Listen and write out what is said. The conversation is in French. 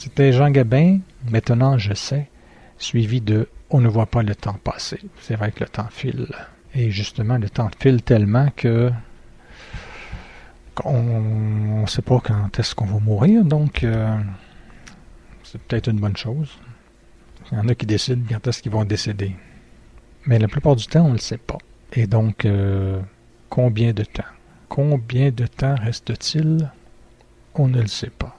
C'était Jean Gabin, maintenant je sais, suivi de On ne voit pas le temps passer. C'est vrai que le temps file. Et justement, le temps file tellement que on ne sait pas quand est-ce qu'on va mourir, donc c'est peut-être une bonne chose. Il y en a qui décident quand est-ce qu'ils vont décéder. Mais la plupart du temps, on ne le sait pas. Et donc, combien de temps? Combien de temps reste-t-il? On ne le sait pas.